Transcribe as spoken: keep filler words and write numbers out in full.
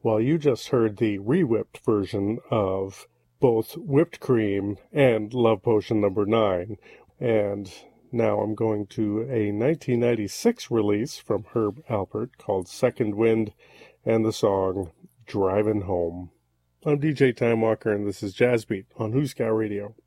Well, you just heard the re-whipped version of both Whipped Cream and Love Potion number nine. And now I'm going to a nineteen ninety-six release from Herb Alpert called Second Wind and the song Drivin' Home. I'm D J Time Walker, and this is Jazz Beat on Who's Got Radio.